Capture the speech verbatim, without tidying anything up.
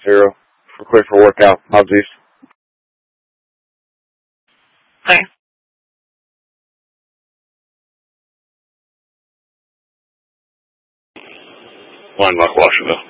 zero for clear for workout. Hobbs East. Hi. Line Lock, Washington.